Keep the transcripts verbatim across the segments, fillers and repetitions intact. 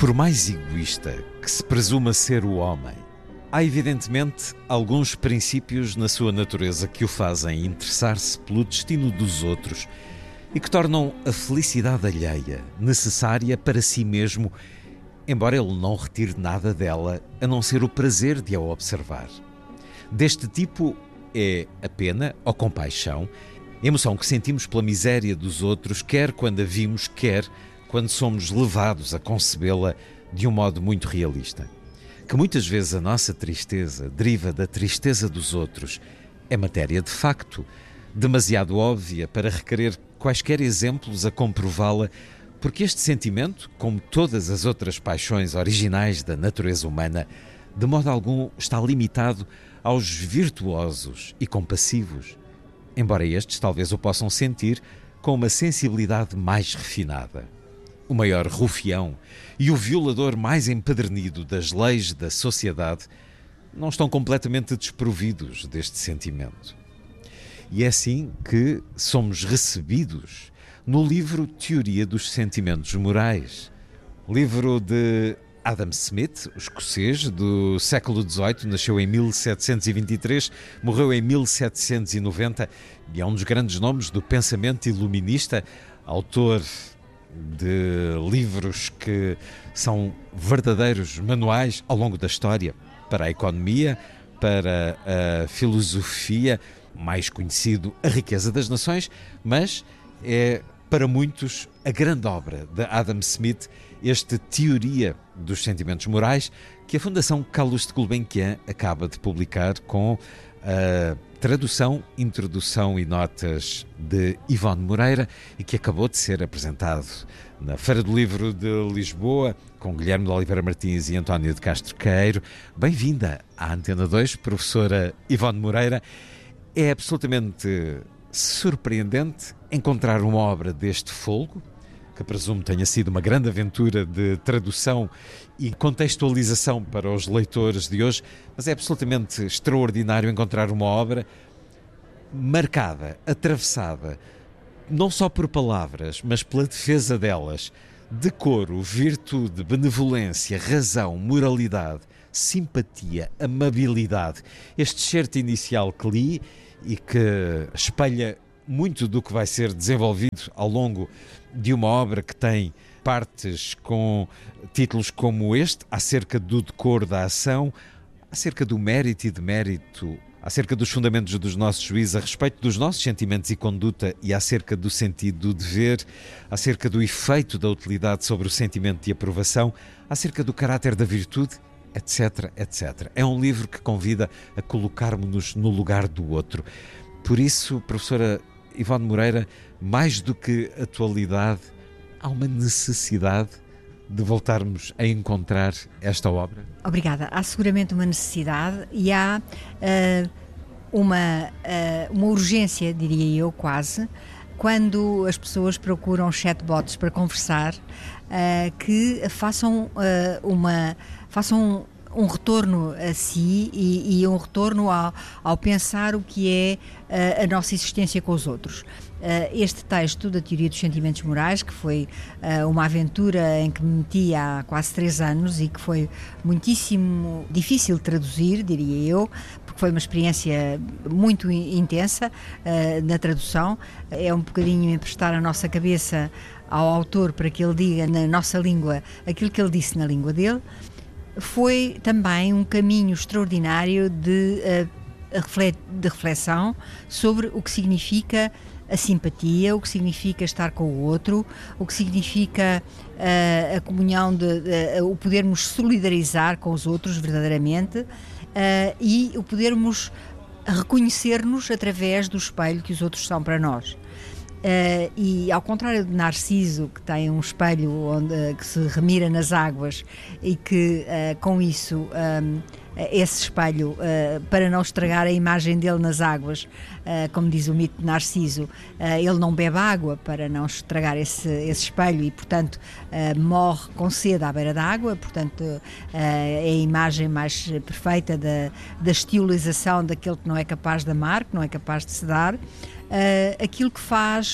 Por mais egoísta que se presuma ser o homem, há evidentemente alguns princípios na sua natureza que o fazem interessar-se pelo destino dos outros e que tornam a felicidade alheia necessária para si mesmo, embora ele não retire nada dela a não ser o prazer de a observar. Deste tipo é a pena ou compaixão, emoção que sentimos pela miséria dos outros, quer quando a vimos, quer quando somos levados a concebê-la de um modo muito realista. Que muitas vezes a nossa tristeza deriva da tristeza dos outros é matéria de facto, demasiado óbvia para requerer quaisquer exemplos a comprová-la, porque este sentimento, como todas as outras paixões originais da natureza humana, de modo algum está limitado aos virtuosos e compassivos, embora estes talvez o possam sentir com uma sensibilidade mais refinada. O maior rufião e o violador mais empedernido das leis da sociedade não estão completamente desprovidos deste sentimento. E é assim que somos recebidos no livro Teoria dos Sentimentos Morais, livro de Adam Smith, o escocês, do século dezoito, nasceu em mil setecentos e vinte e três, morreu em mil setecentos e noventa e é um dos grandes nomes do pensamento iluminista, autor de livros que são verdadeiros manuais ao longo da história para a economia, para a filosofia, mais conhecido A Riqueza das Nações, mas é para muitos a grande obra de Adam Smith, esta Teoria dos Sentimentos Morais, que a Fundação Calouste Gulbenkian acaba de publicar com a tradução, introdução e notas de Ivone Moreira e que acabou de ser apresentado na Feira do Livro de Lisboa com Guilherme de Oliveira Martins e António de Castro Queiro. Bem-vinda à Antena dois, professora Ivone Moreira. É absolutamente surpreendente encontrar uma obra deste folgo, que presumo tenha sido uma grande aventura de tradução e contextualização para os leitores de hoje, mas é absolutamente extraordinário encontrar uma obra marcada, atravessada, não só por palavras, mas pela defesa delas, decoro, virtude, benevolência, razão, moralidade, simpatia, amabilidade. Este certo inicial que li e que espelha muito do que vai ser desenvolvido ao longo de uma obra que tem partes com títulos como este, acerca do decoro da ação, acerca do mérito e demérito, acerca dos fundamentos dos nossos juízes, a respeito dos nossos sentimentos e conduta e acerca do sentido do dever, acerca do efeito da utilidade sobre o sentimento de aprovação, acerca do caráter da virtude, etc, etcétera. É um livro que convida a colocarmos-nos no lugar do outro. Por isso, professora Ivone Moreira, mais do que atualidade, há uma necessidade de voltarmos a encontrar esta obra? Obrigada. Há seguramente uma necessidade e há uh, uma, uh, uma urgência, diria eu, quase, quando as pessoas procuram chatbots para conversar, uh, que façam uh, uma... façam um retorno a si e, e um retorno ao, ao pensar o que é uh, a nossa existência com os outros. Uh, este texto da Teoria dos Sentimentos Morais, que foi uh, uma aventura em que me meti há quase três anos e que foi muitíssimo difícil de traduzir, diria eu, porque foi uma experiência muito intensa uh, na tradução. É um bocadinho emprestar a nossa cabeça ao autor para que ele diga na nossa língua aquilo que ele disse na língua dele. Foi também um caminho extraordinário de, de reflexão sobre o que significa a simpatia, o que significa estar com o outro, o que significa uh, a comunhão, de, uh, o podermos solidarizar com os outros verdadeiramente uh, e o podermos reconhecer-nos através do espelho que os outros são para nós. Uh, e ao contrário de Narciso, que tem um espelho onde, uh, que se remira nas águas e que uh, com isso um, esse espelho, uh, para não estragar a imagem dele nas águas, uh, como diz o mito de Narciso, uh, ele não bebe água para não estragar esse, esse espelho e portanto uh, morre com sede à beira da água, portanto uh, é a imagem mais perfeita da, da estilização daquele que não é capaz de amar, que não é capaz de se dar. Uh, aquilo que faz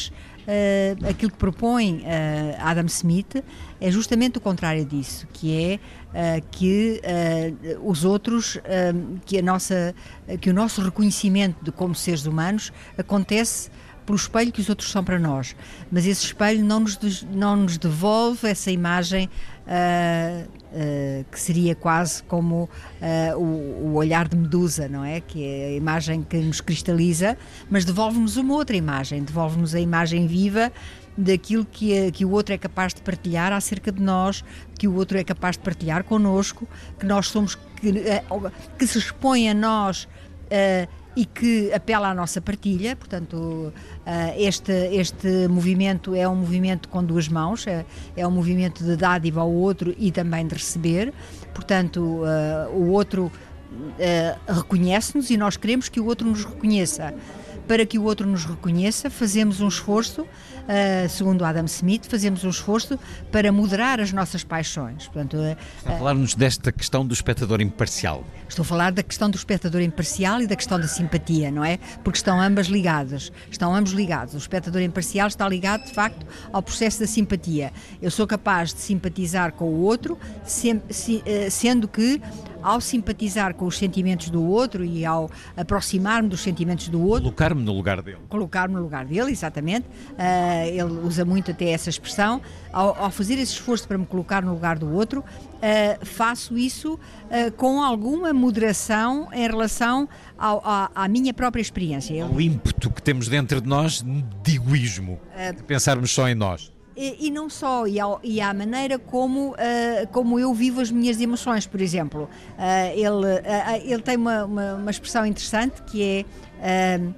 uh, aquilo que propõe uh, Adam Smith é justamente o contrário disso, que é uh, que uh, os outros, uh, que, a nossa, que o nosso reconhecimento de como seres humanos acontece pelo espelho que os outros são para nós, mas esse espelho não nos, não nos devolve essa imagem uh, uh, que seria quase como uh, o, o olhar de Medusa, não é? Que é a imagem que nos cristaliza, mas devolve-nos uma outra imagem, devolve-nos a imagem viva daquilo que, é, que o outro é capaz de partilhar acerca de nós, que o outro é capaz de partilhar connosco, que nós somos, que, uh, que se expõe a nós uh, e que apela à nossa partilha. Portanto, este, este movimento é um movimento com duas mãos, é, é um movimento de dádiva ao outro e também de receber. Portanto, o outro reconhece-nos e nós queremos que o outro nos reconheça. Para que o outro nos reconheça, fazemos um esforço, uh, segundo Adam Smith, fazemos um esforço para moderar as nossas paixões. Portanto, uh, Está a falar-nos desta questão do espectador imparcial. Estou a falar da questão do espectador imparcial e da questão da simpatia, não é? Porque estão ambas ligadas, estão ambos ligados. O espectador imparcial está ligado, de facto, ao processo da simpatia. Eu sou capaz de simpatizar com o outro, sendo que, ao simpatizar com os sentimentos do outro e ao aproximar-me dos sentimentos do outro, colocar-me no lugar dele. Colocar-me no lugar dele, exatamente. Uh, ele usa muito até essa expressão. Ao, ao fazer esse esforço para me colocar no lugar do outro, uh, faço isso uh, com alguma moderação em relação ao, à, à minha própria experiência. O ímpeto que temos dentro de nós de egoísmo, uh, de pensarmos só em nós. E, e não só, e, ao, e à maneira como, uh, como eu vivo as minhas emoções, por exemplo. Uh, ele, uh, ele tem uma, uma, uma expressão interessante que é uh,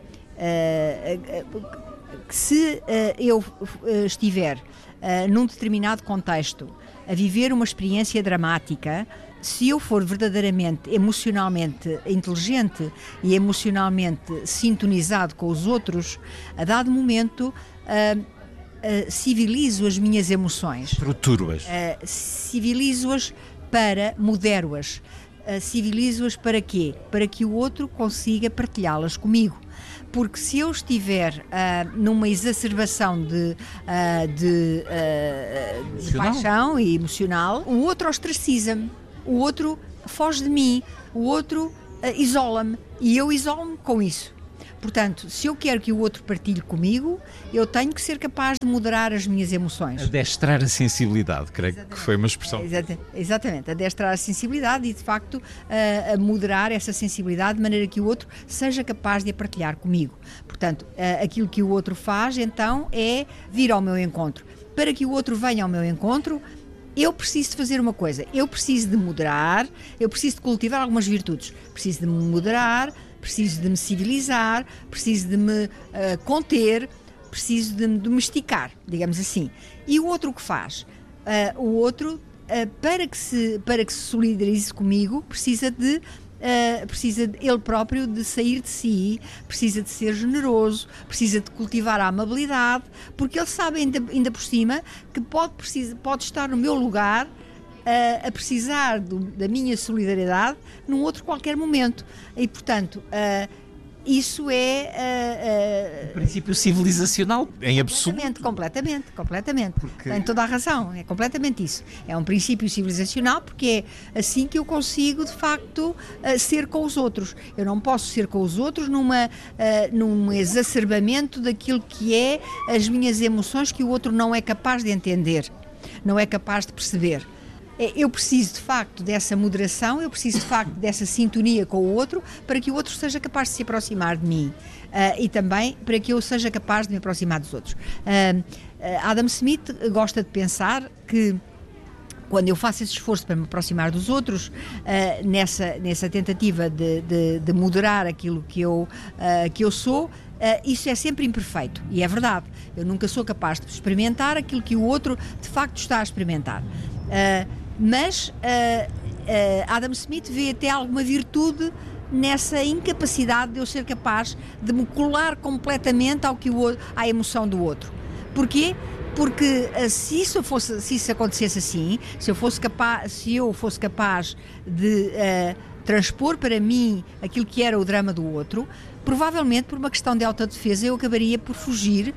uh, uh, que se uh, eu uh, estiver uh, num determinado contexto a viver uma experiência dramática, se eu for verdadeiramente emocionalmente inteligente e emocionalmente sintonizado com os outros, a dado momento uh, Uh, civilizo as minhas emoções, estruturo-as, uh, civilizo-as para modero-as, uh, civilizo-as para quê? Para que o outro consiga partilhá-las comigo. Porque se eu estiver uh, numa exacerbação de, uh, de, uh, de paixão e emocional, o outro ostraciza-me, o outro foge de mim, o outro uh, isola-me e eu isolo-me com isso. Portanto, se eu quero que o outro partilhe comigo, eu tenho que ser capaz de moderar as minhas emoções. Adestrar a sensibilidade, creio exatamente. Que foi uma expressão. Exatamente, exatamente, adestrar a sensibilidade e, de facto, a, a moderar essa sensibilidade de maneira que o outro seja capaz de a partilhar comigo. Portanto, a, aquilo que o outro faz, então, é vir ao meu encontro. Para que o outro venha ao meu encontro, eu preciso de fazer uma coisa, eu preciso de moderar, eu preciso de cultivar algumas virtudes. Preciso de me moderar, preciso de me civilizar, preciso de me uh, conter, preciso de me domesticar, digamos assim. E o outro o que faz? Uh, o outro, uh, para, que se, para que se solidarize comigo, precisa de, uh, precisa de, ele próprio de sair de si, precisa de ser generoso, precisa de cultivar a amabilidade, porque ele sabe ainda, ainda por cima que pode, precisa, pode estar no meu lugar Uh, a precisar do, da minha solidariedade num outro qualquer momento. E, portanto, uh, isso é... Uh, uh, um princípio civilizacional, em absoluto. Completamente, completamente, completamente. Porque... Tem toda a razão, é completamente isso. É um princípio civilizacional porque é assim que eu consigo, de facto, uh, ser com os outros. Eu não posso ser com os outros numa, uh, num exacerbamento daquilo que é as minhas emoções que o outro não é capaz de entender, não é capaz de perceber. Eu preciso, de facto, dessa moderação, eu preciso, de facto, dessa sintonia com o outro para que o outro seja capaz de se aproximar de mim uh, e também para que eu seja capaz de me aproximar dos outros. Uh, uh, Adam Smith gosta de pensar que quando eu faço esse esforço para me aproximar dos outros, uh, nessa, nessa tentativa de, de, de moderar aquilo que eu, uh, que eu sou, uh, isso é sempre imperfeito. E é verdade. Eu nunca sou capaz de experimentar aquilo que o outro, de facto, está a experimentar. Uh, Mas uh, uh, Adam Smith vê até alguma virtude nessa incapacidade de eu ser capaz de me colar completamente ao que o, à emoção do outro. Porquê? Porque uh, se isso fosse, se isso acontecesse assim, se eu fosse capaz, se eu fosse capaz de uh, transpor para mim aquilo que era o drama do outro, provavelmente por uma questão de autodefesa eu acabaria por fugir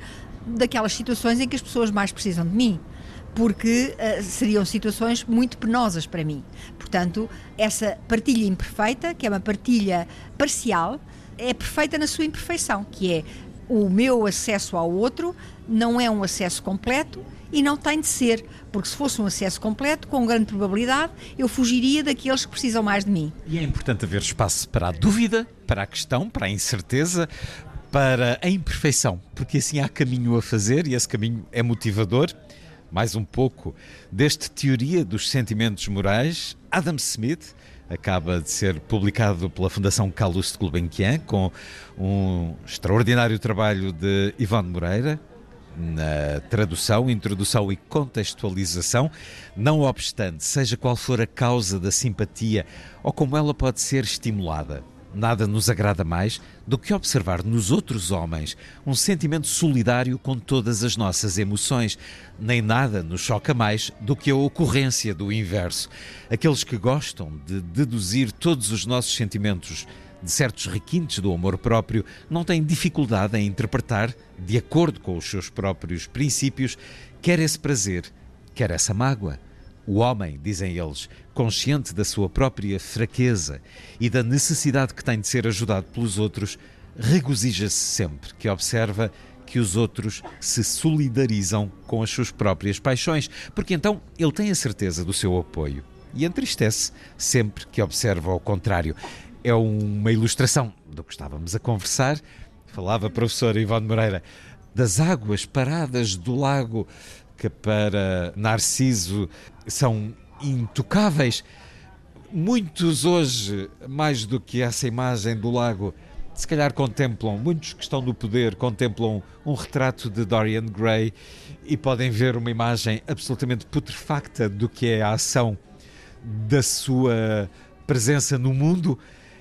daquelas situações em que as pessoas mais precisam de mim, porque uh, seriam situações muito penosas para mim. Portanto, essa partilha imperfeita, que é uma partilha parcial, é perfeita na sua imperfeição, que é o meu acesso ao outro não é um acesso completo e não tem de ser, porque se fosse um acesso completo, com grande probabilidade, eu fugiria daqueles que precisam mais de mim. E é importante haver espaço para a dúvida, para a questão, para a incerteza, para a imperfeição, porque assim há caminho a fazer e esse caminho é motivador. Mais um pouco deste Teoria dos Sentimentos Morais. Adam Smith acaba de ser publicado pela Fundação Calouste Gulbenkian, com um extraordinário trabalho de Ivone Moreira, na tradução, introdução e contextualização. Não obstante, seja qual for a causa da simpatia ou como ela pode ser estimulada, nada nos agrada mais do que observar nos outros homens um sentimento solidário com todas as nossas emoções. Nem nada nos choca mais do que a ocorrência do inverso. Aqueles que gostam de deduzir todos os nossos sentimentos de certos requintes do amor próprio não têm dificuldade em interpretar, de acordo com os seus próprios princípios, quer esse prazer, quer essa mágoa. O homem, dizem eles, consciente da sua própria fraqueza e da necessidade que tem de ser ajudado pelos outros, regozija-se sempre que observa que os outros se solidarizam com as suas próprias paixões, porque então ele tem a certeza do seu apoio e entristece sempre que observa ao contrário. É uma ilustração do que estávamos a conversar. Falava a professora Ivone Moreira das águas paradas do lago, que para Narciso são intocáveis. Muitos hoje, mais do que essa imagem do lago, se calhar contemplam, muitos que estão no poder, contemplam um retrato de Dorian Gray e podem ver uma imagem absolutamente putrefacta do que é a ação da sua presença no mundo.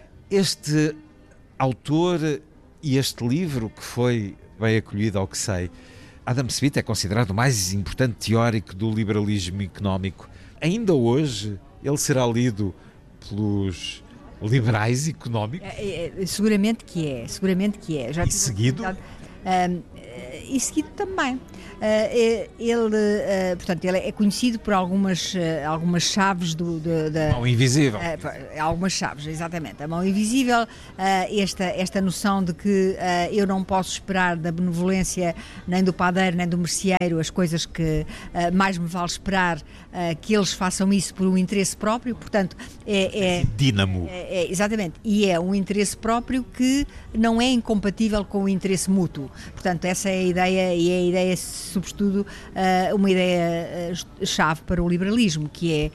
Este autor e este livro, que foi bem acolhido ao que sei, Adam Smith é considerado o mais importante teórico do liberalismo económico. Ainda hoje ele será lido pelos liberais económicos? É, é, seguramente que é, seguramente que é. Já e seguido? Um, e seguido também. Uh, ele, uh, portanto, ele é conhecido por algumas, uh, algumas chaves do, do, da... Mão invisível. Uh, algumas chaves, exatamente. A mão invisível, uh, esta, esta noção de que uh, eu não posso esperar da benevolência nem do padeiro nem do merceeiro as coisas que uh, mais me vale esperar uh, que eles façam isso por um interesse próprio, portanto é... é Dínamo. É, é, exatamente, e é um interesse próprio que não é incompatível com o interesse mútuo. Portanto, essa é a ideia, e é a ideia, sobretudo, uh, uma ideia uh, chave para o liberalismo, que é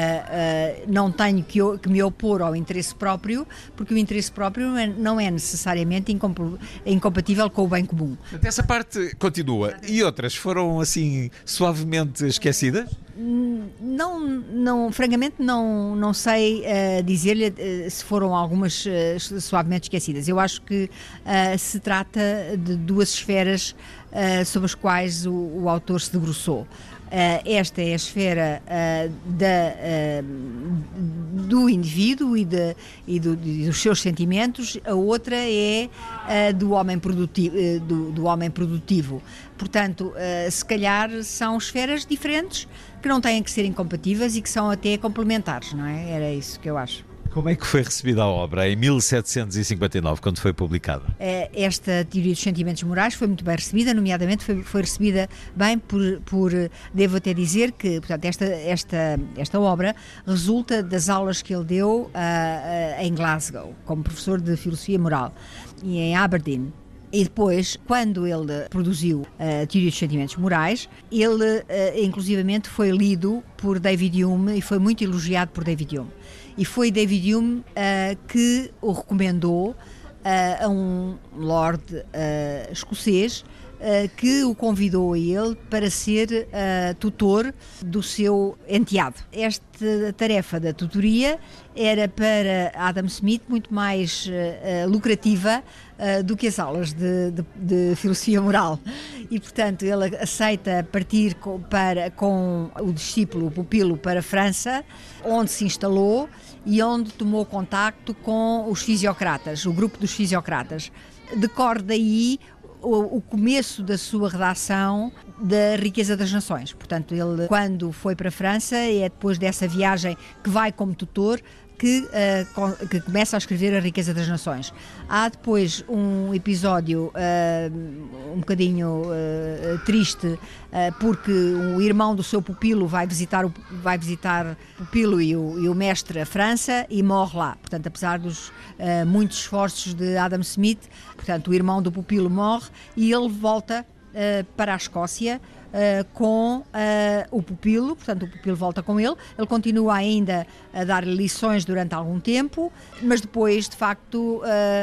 uh, uh, não tenho que, que me opor ao interesse próprio, porque o interesse próprio não é, não é necessariamente incomp- incompatível com o bem comum. Essa parte continua. E outras foram, assim, suavemente esquecidas? Não, não, francamente não, não sei uh, dizer-lhe uh, se foram algumas uh, suavemente esquecidas. Eu acho que uh, se trata de duas esferas uh, sobre as quais o, o autor se debruçou. Uh, esta é a esfera uh, da, uh, do indivíduo e, de, e, do, e dos seus sentimentos, a outra é uh, do, homem produtivo, uh, do, do homem produtivo. Portanto, uh, se calhar são esferas diferentes que não têm que ser incompatíveis e que são até complementares, não é? Era isso que eu acho. Como é que foi recebida a obra em mil setecentos e cinquenta e nove, quando foi publicada? Esta Teoria dos Sentimentos Morais foi muito bem recebida, nomeadamente foi, foi recebida bem por, por, devo até dizer que, portanto, esta, esta, esta obra resulta das aulas que ele deu uh, uh, em Glasgow, como professor de Filosofia Moral, e em Aberdeen. E depois, quando ele produziu a Teoria dos Sentimentos Morais, ele, uh, inclusivamente, foi lido por David Hume e foi muito elogiado por David Hume. E foi David Hume uh, que o recomendou uh, a um lord uh, escocês uh, que o convidou a ele para ser uh, tutor do seu enteado. Esta tarefa da tutoria era para Adam Smith muito mais uh, uh, lucrativa uh, do que as aulas de, de, de filosofia moral. E, portanto, ele aceita partir com, para, com o discípulo, o pupilo, para a França, onde se instalou e onde tomou contacto com os fisiocratas, o grupo dos fisiocratas. Decorre daí o, o começo da sua redação da Riqueza das Nações. Portanto, ele, quando foi para a França, é depois dessa viagem que vai como tutor, Que, uh, que começa a escrever A Riqueza das Nações. Há depois um episódio uh, um bocadinho uh, triste, uh, porque o irmão do seu pupilo vai visitar o, vai visitar o pupilo e o, e o mestre a França e morre lá. Portanto, apesar dos uh, muitos esforços de Adam Smith, portanto, o irmão do pupilo morre e ele volta uh, para a Escócia Uh, com uh, o pupilo, portanto o pupilo volta com ele, ele continua ainda a dar lições durante algum tempo, mas depois de facto uh,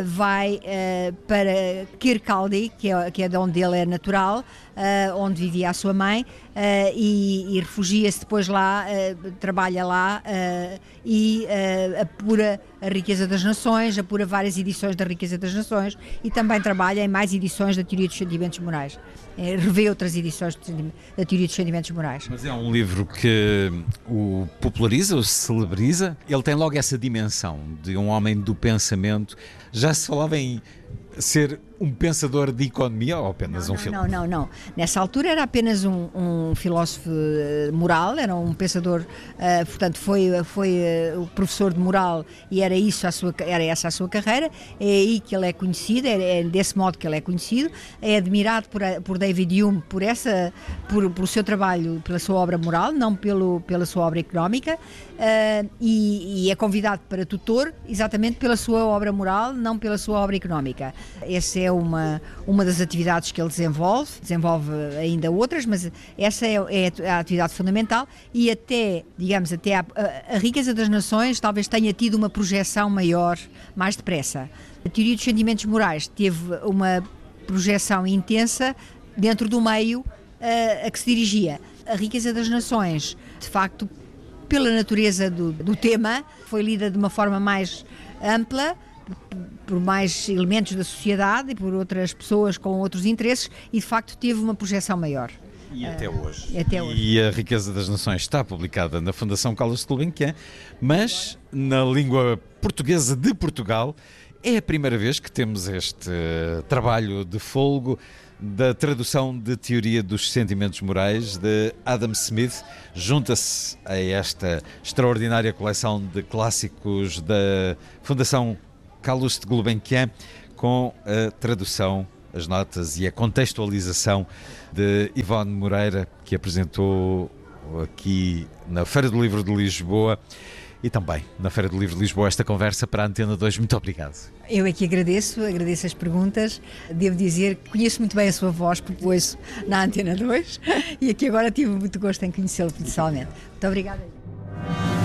vai uh, para Kirkcaldy, que é, que é de onde ele é natural, uh, onde vivia a sua mãe, uh, e, e refugia-se depois lá, uh, trabalha lá uh, e uh, apura a Riqueza das Nações, apura várias edições da Riqueza das Nações e também trabalha em mais edições da Teoria dos Sentimentos Morais. Revê outras edições da Teoria dos Sentimentos Morais. Mas é um livro que o populariza, o celebriza. Ele tem logo essa dimensão de um homem do pensamento. Já se falava em ser um pensador de economia ou apenas não, um não, filósofo? Não, não, não. Nessa altura era apenas um, um filósofo moral, era um pensador, uh, portanto foi, foi uh, o professor de moral e era, isso a sua, era essa a sua carreira. É aí que ele é conhecido, é, é desse modo que ele é conhecido, é admirado por, por David Hume por, essa, por, por o seu trabalho, pela sua obra moral, não pelo, pela sua obra económica, uh, e, e é convidado para tutor exatamente pela sua obra moral, não pela sua obra económica. Essa é uma, uma das atividades que ele desenvolve, desenvolve ainda outras, mas essa é, é a atividade fundamental e até, digamos, até a, a, a Riqueza das Nações talvez tenha tido uma projeção maior, mais depressa. A Teoria dos Sentimentos Morais teve uma projeção intensa dentro do meio a, a que se dirigia. A Riqueza das Nações, de facto, pela natureza do, do tema, foi lida de uma forma mais ampla, por mais elementos da sociedade e por outras pessoas com outros interesses e de facto teve uma projeção maior. E até hoje. Uh, até hoje. E a Riqueza das Nações está publicada na Fundação Carlos de Gulbenkian, mas na língua portuguesa de Portugal é a primeira vez que temos este trabalho de fôlego da tradução de Teoria dos Sentimentos Morais de Adam Smith. Junta-se a esta extraordinária coleção de clássicos da Fundação Carlos de Gulbenkian com a tradução, as notas e a contextualização de Ivone Moreira, que apresentou aqui na Feira do Livro de Lisboa e também na Feira do Livro de Lisboa esta conversa para a Antena dois. Muito obrigado. Eu é que agradeço, agradeço as perguntas. Devo dizer que conheço muito bem a sua voz, porque ouço na Antena dois e aqui agora tive muito gosto em conhecê-lo pessoalmente. Muito obrigada.